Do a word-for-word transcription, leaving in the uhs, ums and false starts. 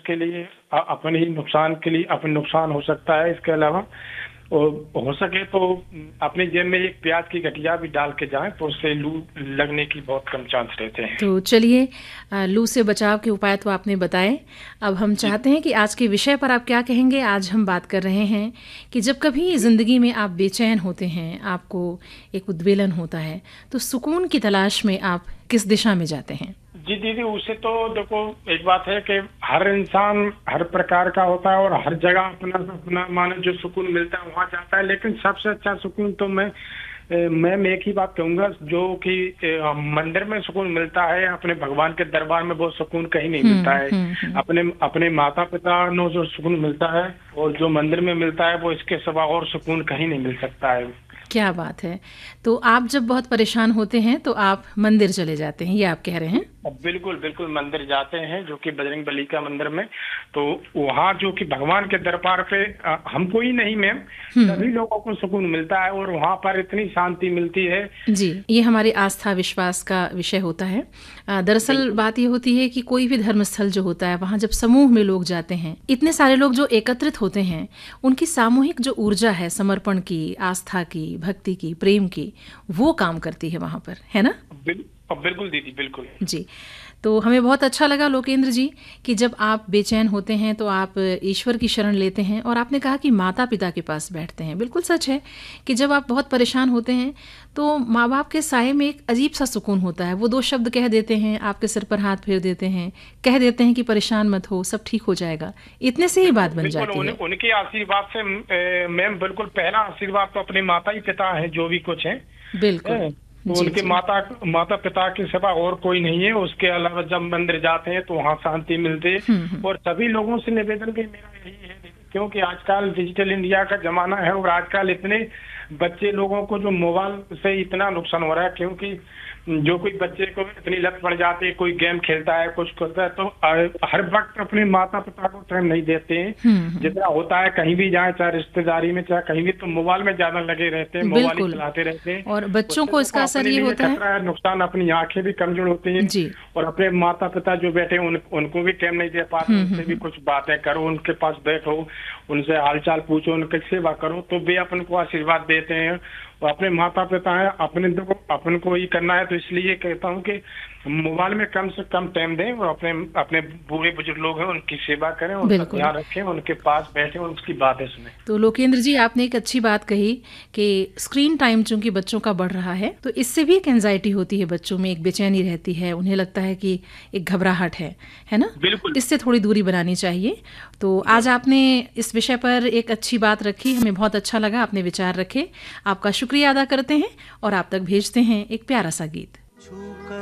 के लिए अ, अपने ही नुकसान के लिए अपने नुकसान हो सकता है। इसके अलावा और हो सके तो अपने जेब में एक प्याज की गठिया भी डाल के जाएं तो उससे लू लगने की बहुत कम चांस रहते हैं। तो चलिए, अ, लू से बचाव के उपाय तो आपने बताए। अब हम जी चाहते हैं कि आज के विषय पर आप क्या कहेंगे। आज हम बात कर रहे हैं कि जब कभी जी ज़िंदगी में आप बेचैन होते हैं, आपको एक उद्वेलन होता है, तो सुकून की तलाश में आप किस दिशा में जाते हैं? जी दीदी, उससे तो देखो एक बात है कि हर इंसान हर प्रकार का होता है और हर जगह अपना अपना माने जो सुकून मिलता है वहां जाता है। लेकिन सबसे अच्छा सुकून तो मैं ए, मैं मैं एक ही बात कहूंगा, जो कि ए, मंदिर में सुकून मिलता है। अपने भगवान के दरबार में वो सुकून कहीं नहीं मिलता हुँ, है। हुँ, हुँ। अपने अपने माता पिता नो जो सुकून मिलता है और जो मंदिर में मिलता है वो इसके सिवा और सुकून कहीं नहीं मिल सकता है। क्या बात है! तो आप जब बहुत परेशान होते हैं, तो आप मंदिर चले जाते हैं, ये आप कह रहे हैं? अब बिल्कुल बिल्कुल मंदिर जाते हैं, जो कि बजरंग बली का मंदिर में। तो वहाँ जो कि भगवान के दरबार पे अ, हमको ही नहीं मैम, हुँ। सभी लोगों को सुकून मिलता है और वहाँ पर इतनी शांति मिलती है। जी, ये हमारी आस्था विश्वास का विषय होता है। अ, दरअसल बिल्कुल बात ये होती है कि कोई भी धर्मस्थल जो होता है, वहाँ जब समूह में लोग जाते हैं, इतने सारे लोग जो एकत्रित होते हैं, उनकी सामूहिक जो ऊर्जा है समर्पण की, आस्था की, भक्ति की, प्रेम की, वो काम करती है वहाँ पर, है ना? बिल, अब बिल्कुल दीदी बिल्कुल। जी। तो हमें बहुत अच्छा लगा लोकेंद्र जी कि जब आप बेचैन होते हैं तो आप ईश्वर की शरण लेते हैं, और आपने कहा कि माता-पिता के पास बैठते हैं। बिल्कुल सच है कि जब आप बहुत परेशान होते हैं तो माँ-बाप के साये में एक अजीब-सा सुकून होता है। वो दो शब्द कह देते हैं, आपके सिर पर हाथ फेर देते हैं, कह देते हैं कि परेशान मत हो, सब ठीक हो जाएगा। इतने से ही बात बिल्कुल बन बिल्कुल जाती उन, है। उनके आशीर्वाद से ए, मैम बिल्कुल पहला आशीर्वाद तो अपने माता ही पिता है, जो भी कुछ है। बिल्कुल। हैं? तो जी, उनके जी। माता माता पिता के सिवा और कोई नहीं है। उसके अलावा जब मंदिर जाते हैं तो वहाँ शांति मिलती है। हुँ, हुँ। और सभी लोगों से निवेदन भी मेरा यही है, क्योंकि आजकल डिजिटल इंडिया का जमाना है और आजकल इतने बच्चे लोगों को जो मोबाइल से इतना नुकसान हो रहा है, क्योंकि जो कोई बच्चे को इतनी लत पड़ जाती है, कोई गेम खेलता है, कुछ करता है, तो अ, हर वक्त अपने माता पिता को टाइम नहीं देते हैं। हुँ, हुँ। जितना होता है कहीं भी जाए, चाहे रिश्तेदारी में चाहे कहीं भी, तो मोबाइल में ज्यादा लगे रहते हैं, मोबाइल ही बिल्कुल। चलाते रहते हैं। और बच्चों उससे को देखो इसका असर अपने ये लिए होता है। खतरा है, नुकसान, अपनी आंखें भी कमजोर होती हैं। जी। और अपने माता पिता जो बैठे हैं, उन, उनको भी टाइम नहीं दे पाते। हुँ, हुँ, उनसे भी हुँ। कुछ बातें करो, उनके पास बैठो, उनसे हालचाल पूछो, उनकी सेवा करो, तो वे अपन को आशीर्वाद देते हैं। और अपने माता पिता है, अपने देखो अपन को ही करना है। तो इसलिए कहता हूँ कि मोबाइल में कम से कम टाइम दें और अपने अपने बूढ़े बुजुर्ग लोग हैं उनकी सेवा करें, उनका बिल्कुल। ध्यान रखें, उनके पास बैठे, उनकी बातें सुने। तो लोकेंद्र जी, आपने एक अच्छी बात कही कि स्क्रीन टाइम चूंकि बच्चों का बढ़ रहा है, तो इससे भी एक एंजाइटी होती है बच्चों में, एक बेचैनी रहती है, उन्हें लगता है कि एक घबराहट है, है ना? बिल्कुल इससे थोड़ी दूरी बनानी चाहिए। तो आज आपने इस विषय पर एक अच्छी बात रखी, हमें बहुत अच्छा लगा, आपने विचार रखे। आपका शुक्रिया अदा करते हैं और आप तक भेजते हैं एक प्यारा सा गीत।